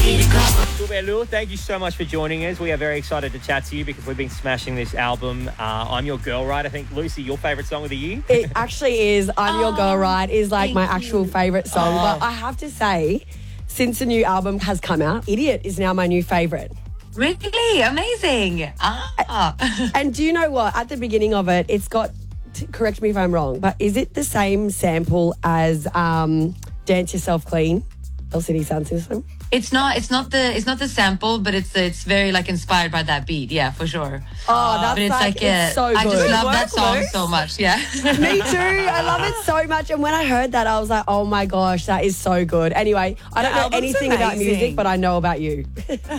Lou, thank you so much for joining us. We are very excited to chat to you because we've been smashing this album. I'm Your Girl, right? I think, Lucy, your favourite song of the year? It actually is. I'm Your Girl, right? Is like my actual favourite song. But I have to say, since the new album has come out, Idiot is now my new favourite. Really? Amazing. And do you know what? At the beginning of it, it's got, correct me if I'm wrong, but is it the same sample as Dance Yourself Clean, LCD Sound System? It's not the sample, but it's very like inspired by that beat. Yeah, for sure. Oh, that's but it's it's so good. I just love that song so much. Yeah. Me too. I love it so much. And when I heard that, I was like, oh my gosh, that is so good. Anyway, I don't know anything about music, but I know about you.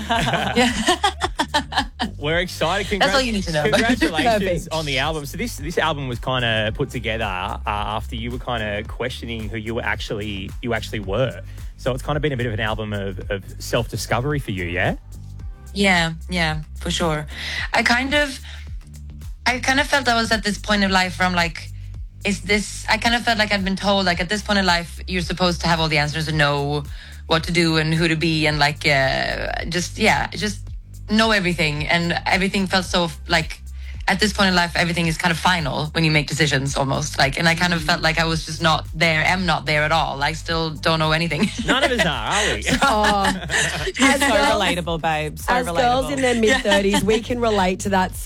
We're excited. That's all you need to know. Congratulations on the album. So this album was kind of put together after you were kind of questioning who you actually were. So it's kind of been a bit of an album of self-discovery for you, yeah? Yeah, for sure. I kind of felt I was at this point of life where I'm like, I kind of felt like I'd been told, like, at this point in life, you're supposed to have all the answers and know what to do and who to be and, like, just know everything. And everything felt so, like, at this point in life, everything is kind of final when you make decisions almost. Like, and I kind of felt like I was just not there, am not there at all. I still don't know anything. None of us are we? As so relatable, babe. So as relatable. girls in their mid-30s, we can relate to that